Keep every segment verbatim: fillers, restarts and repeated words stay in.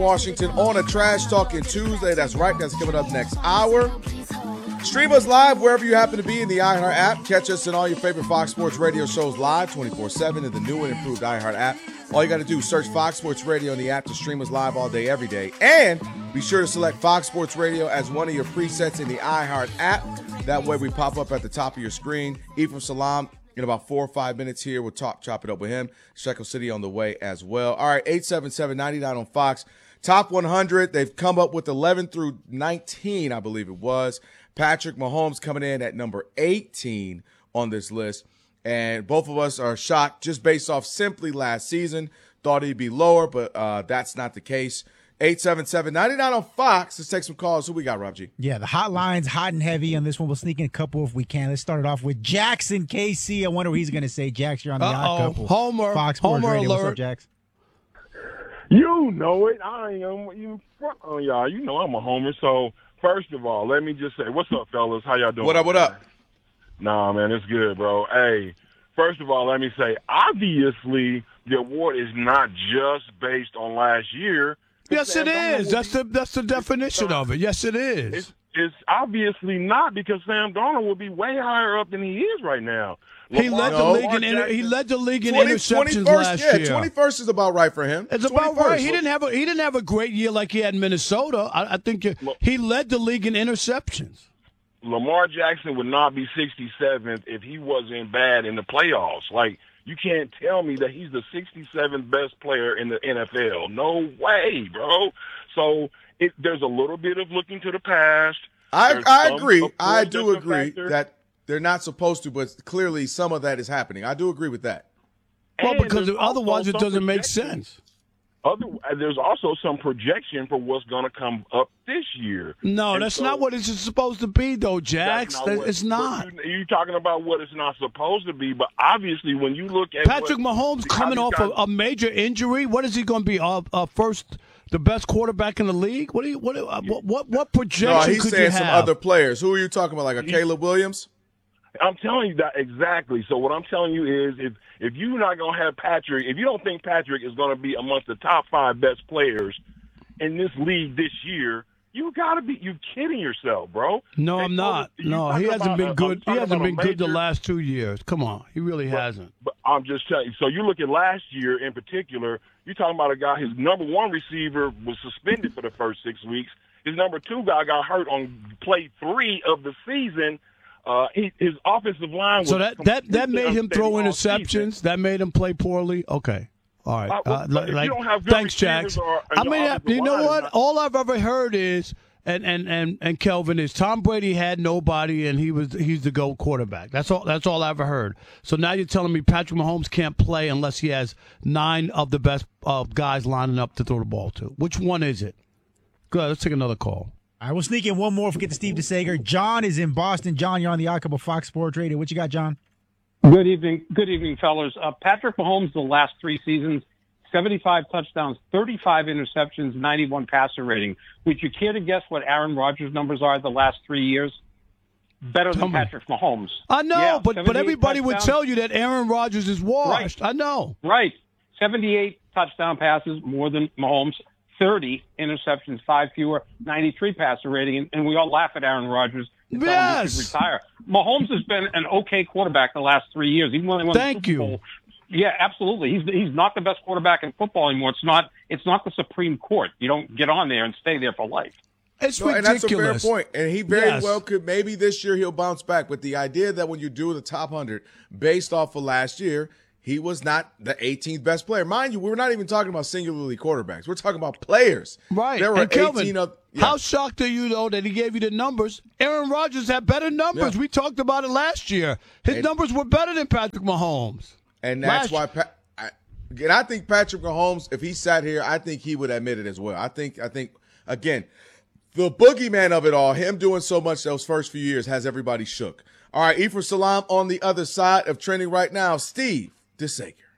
Washington on a Trash Talking Tuesday. That's right. That's coming up next hour. Stream us live wherever you happen to be in the iHeart app. Catch us in all your favorite Fox Sports radio shows live twenty-four seven in the new and improved iHeart app. All you got to do is search Fox Sports Radio in the app to stream us live all day, every day. And be sure to select Fox Sports Radio as one of your presets in the iHeart app. That way we pop up at the top of your screen. Ephraim Salam, in about four or five minutes here, we'll talk, chop it up with him. Shekel City on the way as well. All right, eight seven seven, nine nine on Fox. Top one hundred, they've come up with eleven through nineteen, I believe it was. Patrick Mahomes coming in at number eighteen on this list. And both of us are shocked just based off simply last season. Thought he'd be lower, but uh, that's not the case. eight seven seven, nine nine on Fox. Let's take some calls. Who we got, Rob G? Yeah, the hotline's hot and heavy on this one. We'll sneak in a couple if we can. Let's start it off with Jackson K C. I wonder what he's going to say. Jax, you're on the Uh-oh. Odd Couple. Homer. Fox Sports Homer Radio. alert. What's up, Jax? You know it. I ain't gonna even front on y'all. You know I'm a homer. So first of all, let me just say, what's up, fellas? How y'all doing? What up, what up? Nah, man, it's good, bro. Hey, first of all, let me say, obviously, the award is not just based on last year. Yes, it is. That's the that's the definition of it. Yes, it is. It's, it's obviously not, because Sam Darnold will be way higher up than he is right now. He Lamar- led the No. league in inter- he led the league in twenty, interceptions twenty-first, last yeah, year. twenty-first is about right for him. It's about twenty-first. right. He didn't have a he didn't have a great year like he had in Minnesota. I, I think you, he led the league in interceptions. Lamar Jackson would not be sixty-seventh if he wasn't bad in the playoffs. Like, you can't tell me that he's the sixty-seventh best player in the N F L. No way, bro. So it, there's a little bit of looking to the past. I, There's I some- agree. of I course do there's a agree factor. that they're not supposed to, but clearly some of that is happening. I do agree with that. Well, And because there's otherwise also it some doesn't make projection. sense. Other, there's also some projection for what's going to come up this year. No, And that's so- not what it's supposed to be, though, Jax. That's That- what- it's not. but You, you're talking about what it's not supposed to be, but obviously when you look at Patrick what, Mahomes the coming other off guys- a, a major injury. What is he going to be? Uh, uh, first, the best quarterback in the league. What do you? What? Uh, what? What? What projection No, he's could you saying have? some other players. Who are you talking about, like a Caleb Williams? I'm telling you that exactly. So what I'm telling you is, if if you're not going to have Patrick, if you don't think Patrick is going to be amongst the top five best players in this league this year, you got to be you kidding yourself, bro. No, They I'm told not. us- you No, talking he hasn't about been a- I'm good. He talking hasn't about a been good the major- last two years. Come on, he really hasn't. But I'm just telling you. So you look at last year in particular, you're talking about a guy, his number one receiver was suspended for the first six weeks. His number two guy got hurt on play three of the season. Uh, he, his offensive line was So that that that completely made him unsteady throw all interceptions. season. That made him play poorly. Okay. All right. Uh, well, Uh, but if you like, don't have good thanks, Jax. receivers or- I and mean, your offensive you know line is what? not- All I've ever heard is, and, and, and, and Kelvin, is Tom Brady had nobody, and he was he's the GOAT quarterback. That's all. That's all I ever heard. So now you're telling me Patrick Mahomes can't play unless he has nine of the best uh, guys lining up to throw the ball to. Which one is it? Good. Let's take another call. All right, we'll sneak in one more if we get to Steve DeSager. John is in Boston. John, you're on the Odd Couple Fox Sports Radio. What you got, John? Good evening. Good evening, fellas. Uh, Patrick Mahomes, the last three seasons, seventy-five touchdowns, thirty-five interceptions, ninety-one passer rating. Would you care to guess what Aaron Rodgers' numbers are the last three years? Better Tell than me. Patrick Mahomes. I know, Yeah, but but seventy-eight everybody would touchdowns. tell you that Aaron Rodgers is washed. I know. Right. seventy-eight touchdown passes, more than Mahomes. thirty interceptions, five fewer, ninety-three passer rating, and, and we all laugh at Aaron Rodgers and tell him he Yes. should retire. Mahomes has been an okay quarterback the last three years. Even when he won Thank the Super you. Bowl. Yeah, absolutely. He's he's not the best quarterback in football anymore. It's not it's not the Supreme Court. You don't get on there and stay there for life. It's No, and that's a fair ridiculous. point. And he very Yes. well could, maybe this year he'll bounce back. But the idea that when you do the top one hundred based off of last year, he was not the eighteenth best player. Mind you, we're not even talking about singularly quarterbacks. We're talking about players. Right. There were and Kelvin, eighteen of yeah. how shocked are you, though, that he gave you the numbers? Aaron Rodgers had better numbers. Yeah. We talked about it last year. His And- numbers were better than Patrick Mahomes. And that's Last- why pa- I, and I think Patrick Mahomes, if he sat here, I think he would admit it as well. I think I think again, the boogeyman of it all, him doing so much those first few years has everybody shook. All right, Ephraim Salam on the other side of trending right now, Steve DeSager.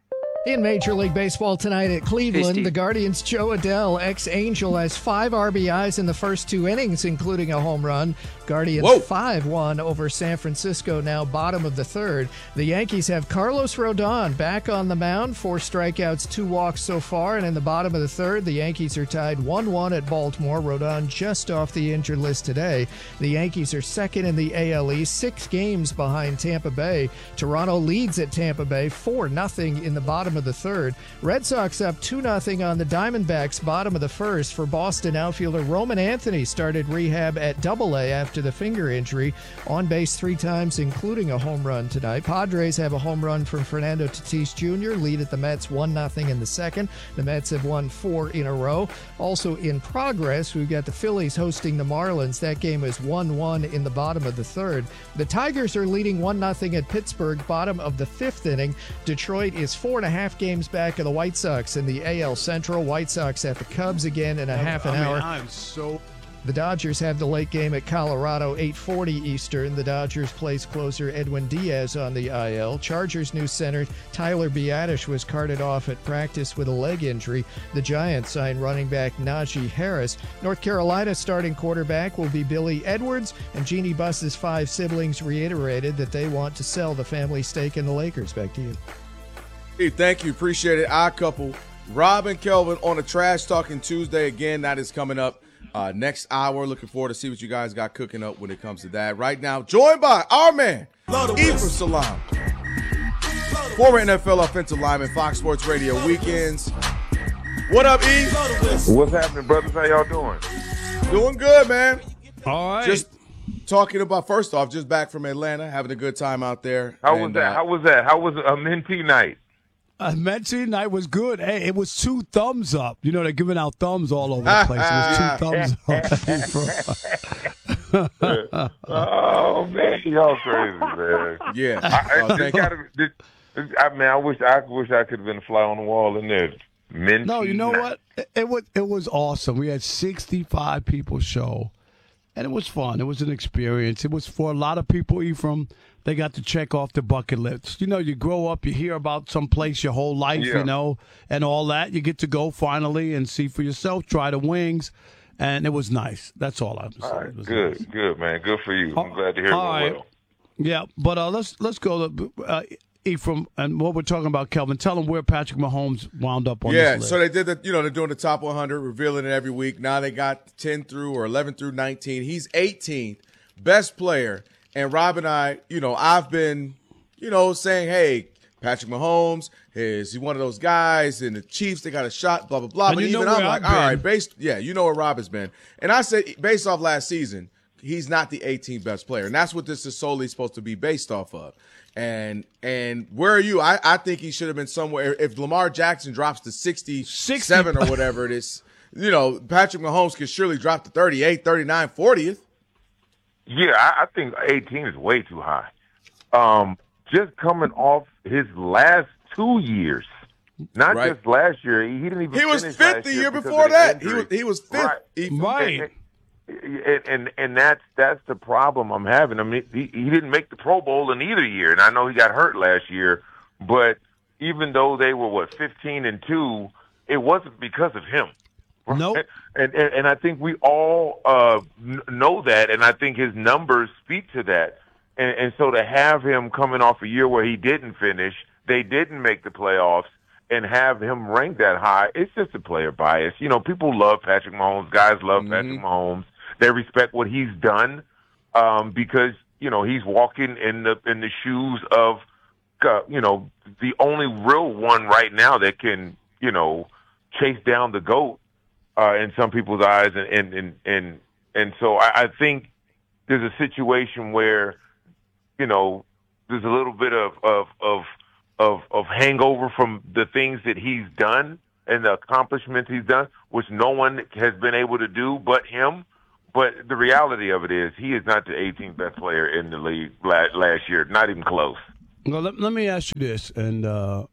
In Major League Baseball tonight at Cleveland, Hey, the Guardians' Joe Adell, ex-Angel, has five R B Is in the first two innings, including a home run. Guardians five one over San Francisco, now bottom of the third. The Yankees have Carlos Rodon back on the mound, four strikeouts, two walks so far, and in the bottom of the third, the Yankees are tied one one at Baltimore. Rodon just off the injured list today. The Yankees are second in the A L East, six games behind Tampa Bay. Toronto leads at Tampa Bay four nothing in the bottom of the third. Red Sox up two nothing on the Diamondbacks, bottom of the first. For Boston outfielder Roman Anthony started rehab at Double A after the finger injury. On base three times, including a home run tonight. Padres have a home run from Fernando Tatis Junior Lead at the Mets one nothing in the second. The Mets have won four in a row. Also in progress, we've got the Phillies hosting the Marlins. That game is one one in the bottom of the third. The Tigers are leading one nothing at Pittsburgh, bottom of the fifth inning. Detroit is four and a half games back of the White Sox in the A L Central. White Sox at the Cubs again in a half an I mean, hour. I'm so. The Dodgers have the late game at Colorado, eight forty Eastern. The Dodgers place closer Edwin Diaz on the I L. Chargers new center Tyler Biadasz was carted off at practice with a leg injury. The Giants signed running back Najee Harris. North Carolina starting quarterback will be Billy Edwards, and Jeannie Buss's five siblings reiterated that they want to sell the family stake in the Lakers. Back to you. Hey, thank you. Appreciate it. Our couple, Rob and Kelvin, on a Trash Talking Tuesday. Again, that is coming up uh, next hour. Looking forward to see what you guys got cooking up when it comes to that. Right now, joined by our man, Ephraim Salaam, former N F L offensive lineman, Fox Sports Radio Weekends. What up, E? What's happening, brothers? How y'all doing? Doing good, man. All right. Just talking about, first off, just back from Atlanta, having a good time out there. How and, was that? Uh, How was that? How was a mentee night? Uh, Metsy night was good. Hey, it was two thumbs up. You know, they're giving out thumbs all over the place. It was two thumbs up. Oh, man. Y'all crazy, man. Yeah. I, Uh, I, thank gotta, this, I mean, I wish I wish I could have been a fly on the wall in there. Mentee No, you know night. what? It, it was it was awesome. We had sixty-five people show, and it was fun. It was an experience. It was for a lot of people, Ephraim. They got to check off the bucket list. You know, you grow up, you hear about some place your whole life, Yeah. you know, and all that. You get to go finally and see for yourself, try the wings, and it was nice. That's all I was saying. All right, It was good, nice. good, man. Good for you. I'm Oh, glad to hear it all went right. well. Yeah, but uh, let's let's go to uh, Ephraim and what we're talking about, Kelvin. Tell them where Patrick Mahomes wound up on Yeah, this list. so they did the, you know, they're doing the top one hundred, revealing it every week. Now they got ten through or eleven through nineteen. He's eighteenth, best player. And Rob and I, you know, I've been, you know, saying, hey, Patrick Mahomes, is he one of those guys? And the Chiefs, they got a shot, blah, blah, blah. And But you know even where I'm like, I've all been. right, based, yeah, you know where Rob has been. And I said, based off last season, he's not the eighteenth best player. And that's what this is solely supposed to be based off of. And and where are you? I, I think he should have been somewhere. If Lamar Jackson drops to sixty-seven or whatever it is, you know, Patrick Mahomes could surely drop to thirty-eight, thirty-nine, fortieth. Yeah, I, I think eighteen is way too high. Um, just coming off his last two years, not Right. just last year. He didn't even. He was finish fifth last the year year because before of the that. He injury. was he was fifth. Right. He- Right. And, and and that's that's the problem I'm having. I mean, he, he didn't make the Pro Bowl in either year, and I know he got hurt last year. But even though they were what fifteen and two, it wasn't because of him. Nope. And and, and I think we all uh, n- know that, and I think his numbers speak to that. And, and so to have him coming off a year where he didn't finish, they didn't make the playoffs, and have him ranked that high, it's just a player bias. You know, people love Patrick Mahomes. Guys love Mhm. Patrick Mahomes. They respect what he's done um, because you know he's walking in the in the shoes of uh, you know the only real one right now that can you know chase down the GOAT uh, in some people's eyes, and and and and, and so I, I think there's a situation where you know there's a little bit of of of of, of hangover from the things that he's done and the accomplishments he's done, which no one has been able to do but him. But the reality of it is he is not the eighteenth best player in the league last year, not even close. Well, let, let me ask you this, and uh,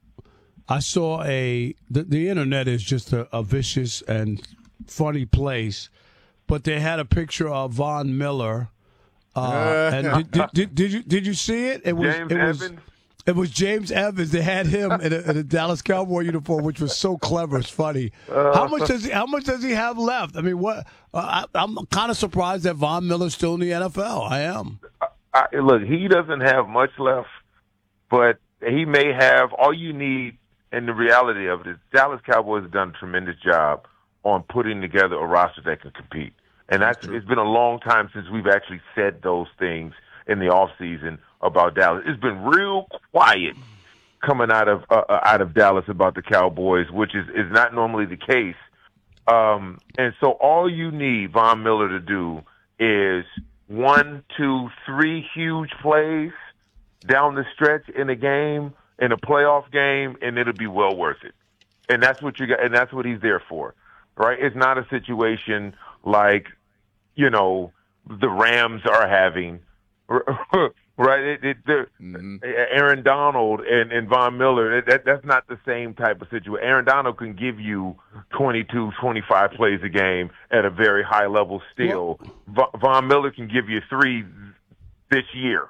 I saw a the, the internet is just a, a vicious and funny place, but they had a picture of Von Miller, uh, and did, did, did, did you did you see it? It was James it was Evans? it was James Evans. They had him in a, in a Dallas Cowboy uniform, which was so clever. It's funny. Uh, how much does he? How much does he have left? I mean, what? Uh, I, I'm kind of surprised that Von Miller's still in the N F L. I am. I, look, he doesn't have much left, but he may have. All you need, and the reality of it is, Dallas Cowboys have done a tremendous job on putting together a roster that can compete. And that's, it's been a long time since we've actually said those things in the offseason about Dallas. It's been real quiet coming out of uh, out of Dallas about the Cowboys, which is, is not normally the case. Um, and so all you need Von Miller to do is one, two, three huge plays down the stretch in a game, in a playoff game, and it'll be well worth it. And that's what you got, and that's what he's there for, right? It's not a situation like, you know, the Rams are having, right? It, it, mm-hmm. Aaron Donald and, and Von Miller, that, that's not the same type of situation. Aaron Donald can give you twenty-two, twenty-five plays a game at a very high level still. Well, Von Miller can give you three this year.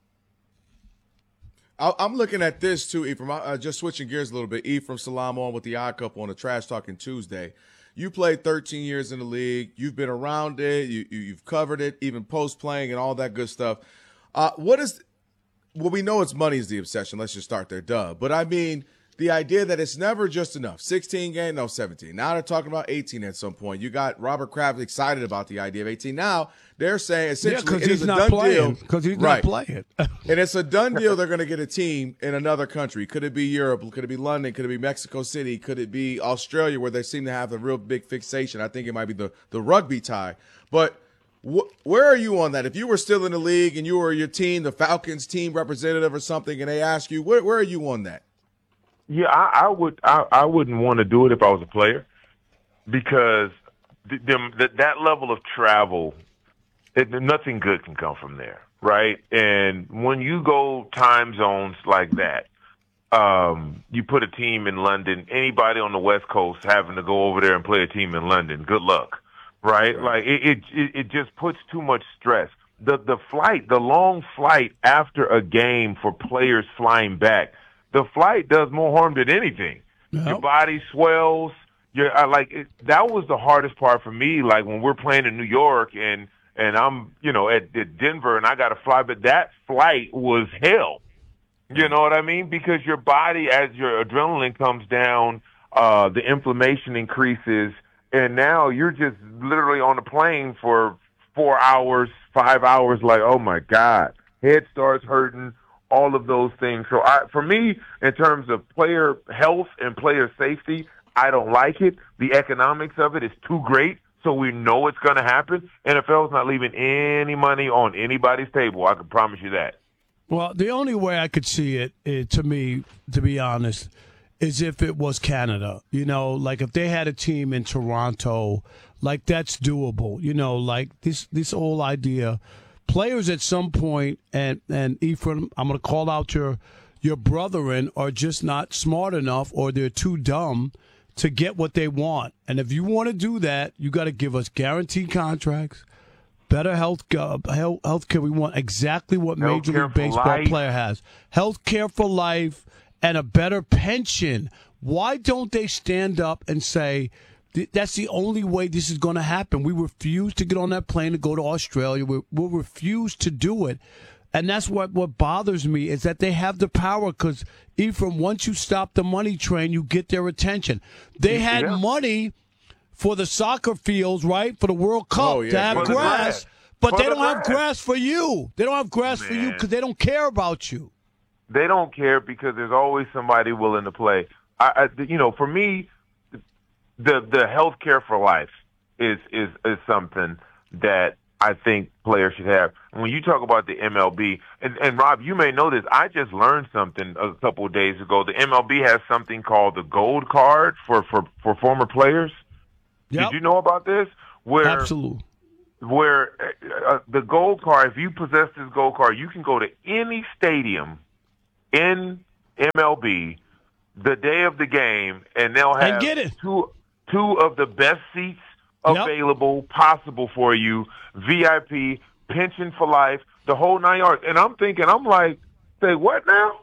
I'm looking at this too, Ephraim. Uh, just switching gears a little bit. Ephraim Salam on with the Odd Couple on the Trash Talking Tuesday. You played thirteen years in the league. You've been around it. You, you, you've covered it, even post-playing and all that good stuff. Uh, what is – well, we know it's money is the obsession. Let's just start there, duh. But, I mean, the idea that it's never just enough. sixteen games, no, seventeen. Now they're talking about eighteen at some point. You got Robert Kraft excited about the idea of eighteen. Now they're saying essentially yeah, it is a not done playing, deal. Because he's right. not playing. And it's a done deal. They're going to get a team in another country. Could it be Europe? Could it be London? Could it be Mexico City? Could it be Australia, where they seem to have a real big fixation? I think it might be the, the rugby tie. But wh- where are you on that? If you were still in the league and you were your team, the Falcons team representative or something, and they ask you, where, where are you on that? Yeah, I, I would. I, I wouldn't want to do it if I was a player, because the, the, that level of travel, it, nothing good can come from there, right? And when you go time zones like that, um, you put a team in London. Anybody on the West Coast having to go over there and play a team in London, good luck, right? right. Like it, it, it just puts too much stress. The the flight, the long flight after a game for players flying back. The flight does more harm than anything. Nope. Your body swells. You're I, like it, that was the hardest part for me. Like when we're playing in New York and and I'm you know at, at Denver and I got to fly, but that flight was hell. You know what I mean? Because your body, as your adrenaline comes down, uh, the inflammation increases, and now you're just literally on the plane for four hours, five hours. Like, oh my God, head starts hurting. All of those things. So I, for me, in terms of player health and player safety, I don't like it. The economics of it is too great, so we know it's going to happen. N F L is not leaving any money on anybody's table. I can promise you that. Well, the only way I could see it, it, to me, to be honest, is if it was Canada. You know, like if they had a team in Toronto, like that's doable. You know, like this this whole idea. Players at some point, and, and Ephraim, I'm going to call out your your brethren, are just not smart enough, or they're too dumb to get what they want. And if you want to do that, you got to give us guaranteed contracts, better health uh, health care. We want exactly what Major League Baseball player has. Health care for life and a better pension. Why don't they stand up and say, that's the only way this is going to happen? We refuse to get on that plane to go to Australia. We, we'll refuse to do it. And that's what, what bothers me, is that they have the power, because, Ephraim, once you stop the money train, you get their attention. They had yeah. money for the soccer fields, right, for the World Cup oh, yeah. to have for grass, but for they don't grass. have grass for you. They don't have grass Man. for you because they don't care about you. They don't care because there's always somebody willing to play. I, I you know, for me, The the health care for life is, is is something that I think players should have. When you talk about the M L B, and, and Rob, you may know this, I just learned something a couple of days ago. The M L B has something called the Gold Card for, for, for former players. Yep. Did you know about this? Where, Absolutely. Where uh, the Gold Card, if you possess this Gold Card, you can go to any stadium in M L B the day of the game, and they'll have and get it. two – Two of the best seats available, yep. possible for you, V I P, pension for life, the whole nine yards. And I'm thinking, I'm like, say what now?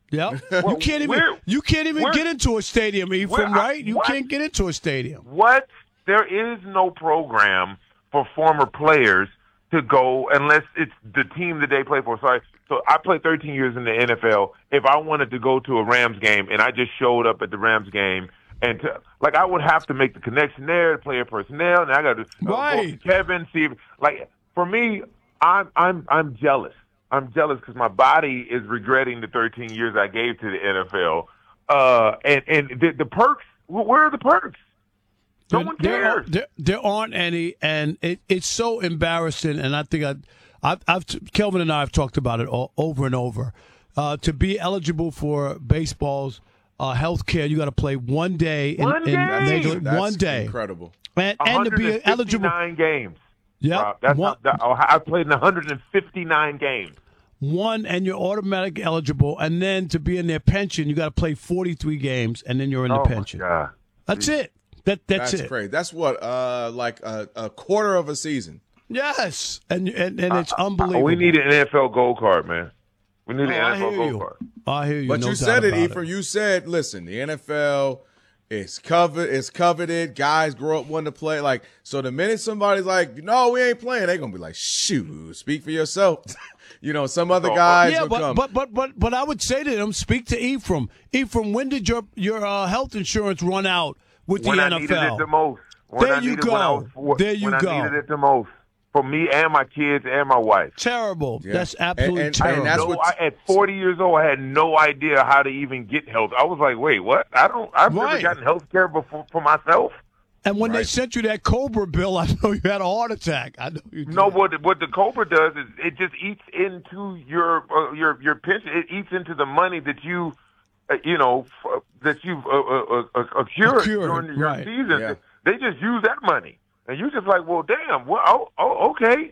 Yeah, Well, you can't even where- you can't even where- get into a stadium, Ephraim, where- right? You what? can't get into a stadium. What? There is no program for former players to go unless it's the team that they play for. Sorry. So I played thirteen years in the N F L. If I wanted to go to a Rams game and I just showed up at the Rams game and to, like I would have to make the connection there, player personnel, and I got to uh, Right. go to Kevin, see if, like for me, I'm I'm I'm jealous. I'm jealous because my body is regretting the thirteen years I gave to the N F L. Uh, and and the, the perks, where are the perks? No There, one there, cares. are, there, there aren't any, and it, it's so embarrassing. And I think I, I've, I've, Kelvin and I have talked about it all, over and over. Uh, to be eligible for baseball's uh, health care, you got to play one day in, One in game? Major, That's one day, incredible. and, and to be eligible. one hundred fifty-nine games. Yeah, Rob. That's one, not, that, oh, I played in one hundred fifty-nine games. one, and you're automatic eligible, and then to be in their pension, you got to play forty-three games, and then you're in Oh, the my pension. God. That's it. That that's, That's it. crazy. That's what, uh, like a, a quarter of a season. Yes, and and, and it's Uh, unbelievable. we need an N F L gold card, man. We need Oh, an I N F L hear gold you. card. I hear you. But no you doubt said it, about Ephraim. You said, listen, the N F L is covered. It's coveted. Guys grow up wanting to play. Like, so the minute somebody's like, no, we ain't playing, they're gonna be like, shoot, speak for yourself. You know, some other Oh, guys Yeah, will but, come. but but but but I would say to them, speak to Ephraim. Ephraim, when did your your uh, health insurance run out with When the I N F L? needed it the most. When There I you needed, when I go. was four- There you when go. I needed it the most. For me and my kids and my wife. Terrible. Yeah. That's And- absolutely and- terrible. and that's No, what- I, at forty years old, I had no idea how to even get health. I was like, wait, what? I don't. I've Right. never gotten health care before for myself. and when they Right. sent you that Cobra bill, I know you had a heart attack. I know you did. No, what what the Cobra does is it just eats into your uh, your your pension. It eats into the money that you, uh, you know, f- that you've uh, uh, uh, accrued Accrued, during your right. season. Yeah. They just use that money, and you just like, well, damn, well, oh, oh okay.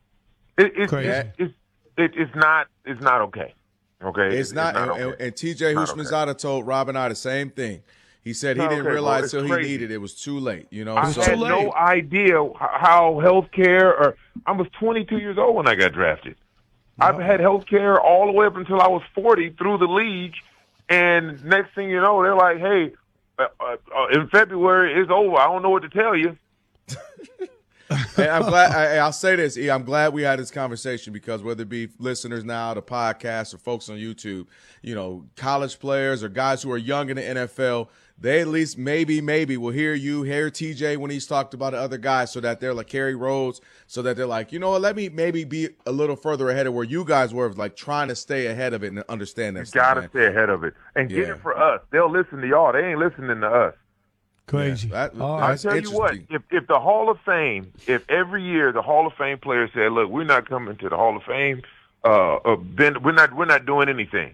It, it's, Crazy. it's, it's it, it's not it's not okay. Okay, It's not, and, okay. and, and T J Not Houshmandzadeh told Rob and I the same thing. He said he Not didn't okay, bro. realize It's till he crazy. needed it. It was too late. You know, I so had too late. no idea h- how health care, or I was twenty-two years old when I got drafted. I've had health care all the way up until I was forty through the league. And next thing you know, they're like, hey, uh, uh, uh, in February, it's over. I don't know what to tell you. And I'm glad. I, I'll say this. E, I'm glad we had this conversation because whether it be listeners now, the podcast, or folks on YouTube, you know, college players or guys who are young in the N F L, they at least maybe, maybe will hear you, hear T J when he's talked about the other guys, so that they're like Kerry Rhodes, so that they're like, you know what, let me maybe be a little further ahead of where you guys were, like trying to stay ahead of it and understand that. You stuff, got to man. stay ahead of it. And get Yeah. it for us. They'll listen to y'all. They ain't listening to us. Crazy. Yeah, that- All I right. that's tell you what, interesting. if if the Hall of Fame, if every year the Hall of Fame players said, "Look, we're not coming to the Hall of Fame, uh, uh ben, we're not we're not doing anything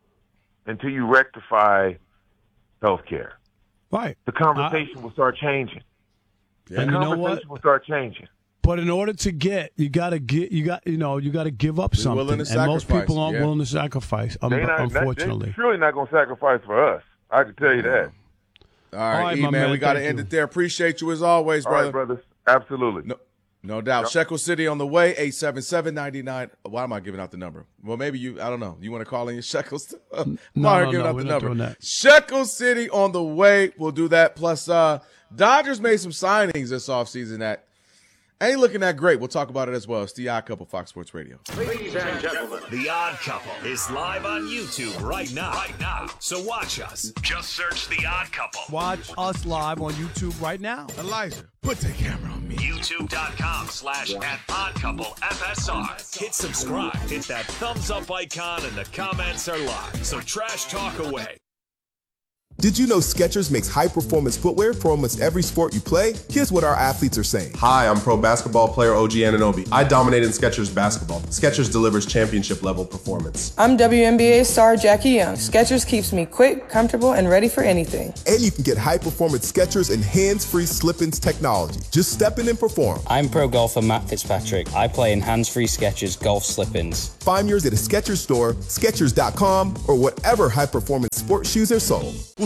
until you rectify health care," Right. the conversation will start changing. Yeah. And The you know conversation what? will start changing. But in order to get, you got to get, you got, you know, you got to give up Be something, willing to and most sacrifice, people aren't yeah. willing to sacrifice. Um, They not, unfortunately. they're surely not going to sacrifice for us. I can tell you that. All right, All right, E, my man, man, we got to thank end you. it there. Appreciate you as always, All brother. right, brothers. Absolutely. No, no doubt. Shekel City on the way, eight seven seven, nine nine. Why am I giving out the number? Well, maybe you, I don't know. You want to call in your Shekels? I'm no, already no, giving no, out we're the not number. doing that. Shekel City on the way. We'll do that. Plus, uh, Dodgers made some signings this offseason that ain't looking that great. We'll talk about it as well. It's the Odd Couple, Fox Sports Radio. Ladies and gentlemen, The Odd Couple is live on YouTube right now. Right now. So watch us. Just search The Odd Couple. Watch us live on YouTube right now. Elijah, put the camera on me. YouTube.com slash at Odd Couple F S R. Hit subscribe. Hit that thumbs up icon and the comments are live. So trash talk away. Did you know Skechers makes high-performance footwear for almost every sport you play? Here's what our athletes are saying. Hi, I'm pro basketball player O G Anunoby. I dominate in Skechers basketball. Skechers delivers championship-level performance. I'm W N B A star Jackie Young. Skechers keeps me quick, comfortable, and ready for anything. And you can get high-performance Skechers and hands-free slip-ins technology. Just step in and perform. I'm pro golfer Matt Fitzpatrick. I play in hands-free Skechers golf slip-ins. Find yours at a Skechers store, Skechers dot com, or whatever high-performance sports shoes are sold. We'll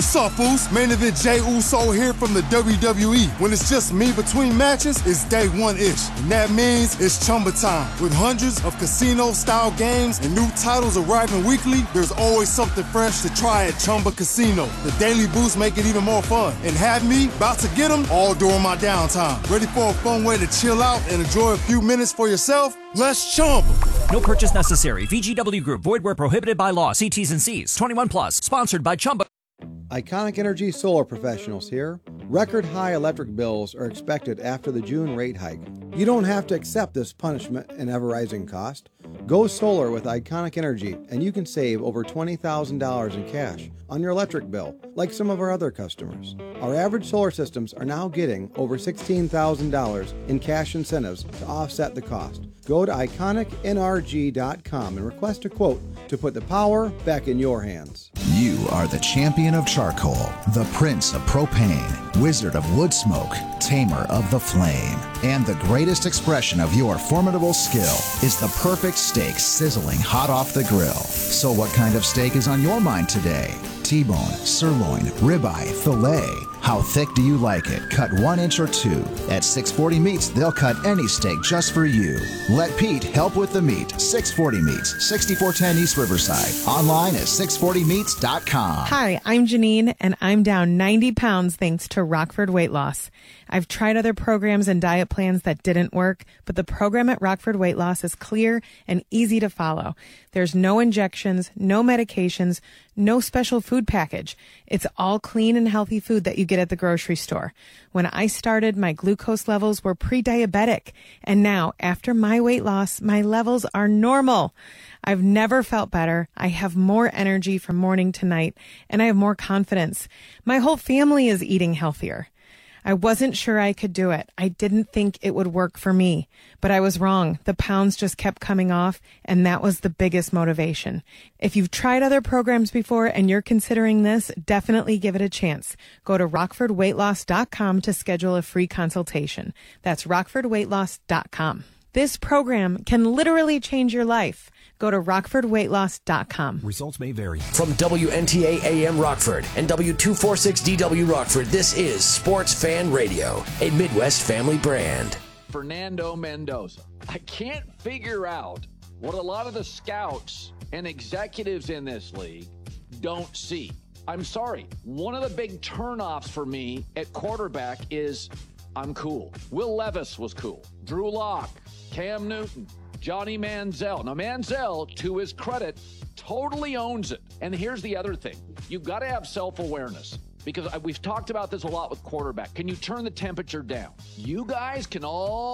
What's up, Foos? Main event Jey Uso here from the W W E. When it's just me between matches, it's day one-ish. And that means it's Chumba time. With hundreds of casino-style games and new titles arriving weekly, there's always something fresh to try at Chumba Casino. The daily boosts make it even more fun. And have me about to get them all during my downtime. Ready for a fun way to chill out and enjoy a few minutes for yourself? Let's Chumba. No purchase necessary. V G W Group. Void where prohibited by law. See T's and C's. twenty-one plus. Sponsored by Chumba. Iconic Energy Solar Professionals here. Record high electric bills are expected after the June rate hike. You don't have to accept this punishment and ever-rising cost. Go solar with Iconic Energy, and you can save over twenty thousand dollars in cash on your electric bill, like some of our other customers. Our average solar systems are now getting over sixteen thousand dollars in cash incentives to offset the cost. Go to iconic N R G dot com and request a quote to put the power back in your hands. You are the champion of charcoal, the prince of propane, wizard of wood smoke, tamer of the flame. And the greatest expression of your formidable skill is the perfect steak sizzling hot off the grill. So what kind of steak is on your mind today? T-bone, sirloin, ribeye, filet. How thick do you like it? Cut one inch or two. At six forty Meats, they'll cut any steak just for you. Let Pete help with the meat. six forty Meats, sixty-four ten East Riverside. Online at six forty meats dot com. Hi, I'm Janine, and I'm down ninety pounds thanks to Rockford Weight Loss. I've tried other programs and diet plans that didn't work, but the program at Rockford Weight Loss is clear and easy to follow. There's no injections, no medications, no special food package. It's all clean and healthy food that you get at the grocery store. When I started, my glucose levels were pre-diabetic, and now, after my weight loss, my levels are normal. I've never felt better. I have more energy from morning to night, and I have more confidence. My whole family is eating healthier. I wasn't sure I could do it. I didn't think it would work for me, but I was wrong. The pounds just kept coming off, and that was the biggest motivation. If you've tried other programs before and you're considering this, definitely give it a chance. Go to rockford weight loss dot com to schedule a free consultation. That's rockford weight loss dot com. This program can literally change your life. Go to rockford weight loss dot com. Results may vary. From W N T A A M Rockford and W two forty-six D W Rockford, this is Sports Fan Radio, a Midwest family brand. Fernando Mendoza. I can't figure out what a lot of the scouts and executives in this league don't see. I'm sorry. One of the big turnoffs for me at quarterback is I'm cool. Will Levis was cool. Drew Lock, Cam Newton, Johnny Manziel. Now, Manziel, to his credit, totally owns it. And here's the other thing. You've got to have self-awareness, because we've talked about this a lot with quarterback. Can you turn the temperature down? You guys can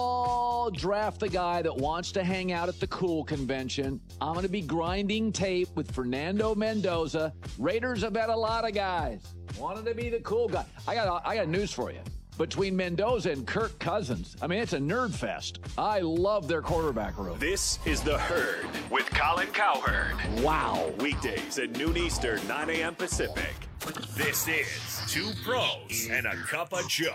all draft the guy that wants to hang out at the cool convention. I'm going to be grinding tape with Fernando Mendoza. Raiders have had a lot of guys wanted to be the cool guy. I got, I got news for you. Between Mendoza and Kirk Cousins, I mean, it's a nerd fest. I love their quarterback room. This is The Herd with Colin Cowherd. Wow. Weekdays at noon Eastern, nine a.m. Pacific. This is Two Pros and a Cup of Joe.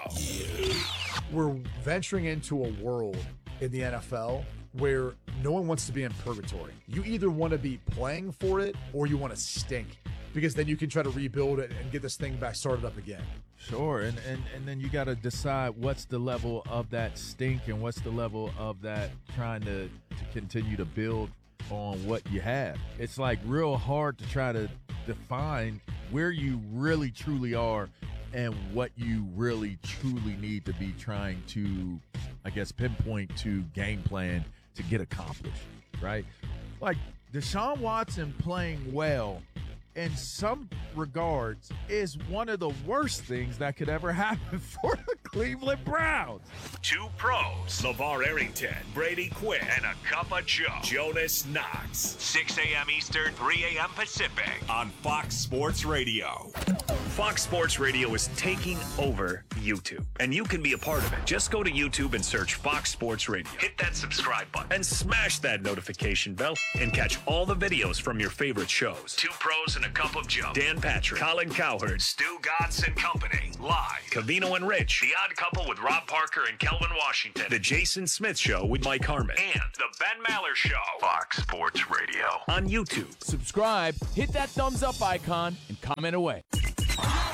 We're venturing into a world in the N F L where no one wants to be in purgatory. You either want to be playing for it or you want to stink, because then you can try to rebuild it and get this thing back started up again. Sure, and, and, and then you got to decide what's the level of that stink and what's the level of that trying to, to continue to build on what you have. It's like real hard to try to define where you really truly are and what you really truly need to be trying to, I guess, pinpoint to game plan to get accomplished, right? Like Deshaun Watson playing well in some regards is one of the worst things that could ever happen for the Cleveland Browns. Two Pros, LeVar Arrington, Brady Quinn, and a Cup of Joe, Jonas Knox. six a.m. Eastern, three a.m. Pacific on Fox Sports Radio. Fox Sports Radio is taking over YouTube, and you can be a part of it. Just go to YouTube and search Fox Sports Radio. Hit that subscribe button and smash that notification bell and catch all the videos from your favorite shows. Two Pros and a Cup of Joe. Dan Patrick, Colin Cowherd, Stu Godson Company. Live. Cavino and Rich. The Odd Couple with Rob Parker and Kelvin Washington. The Jason Smith Show with Mike Harmon. And The Ben Maller Show. Fox Sports Radio on YouTube. Subscribe, hit that thumbs up icon, and comment away.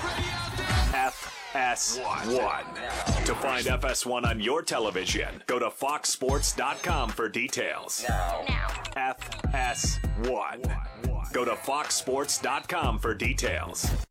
S one. To find F S one on your television, go to fox sports dot com for details. F S one. Go to fox sports dot com for details.